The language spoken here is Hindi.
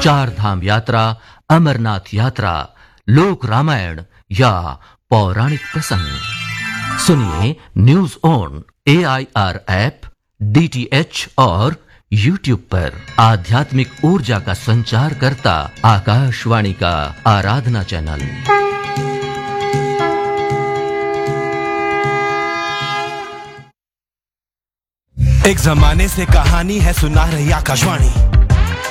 चार धाम यात्रा, अमरनाथ यात्रा, लोक रामायण या पौराणिक प्रसंग सुनिए news on AIR app, DTH और YouTube पर। आध्यात्मिक ऊर्जा का संचार करता आकाशवाणी का आराधना चैनल। एक जमाने से कहानी है सुना रही आकाशवाणी।